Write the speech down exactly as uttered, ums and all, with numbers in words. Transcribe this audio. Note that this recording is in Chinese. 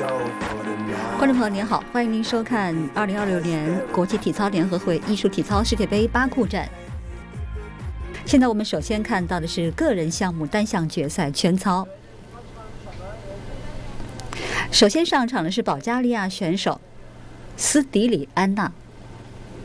观众朋友您好，欢迎您收看二零二六年国际体操联合会艺术体操世界杯巴库站。现在我们首先看到的是个人项目单项决赛全操。首先上场的是保加利亚选手斯迪里安娜。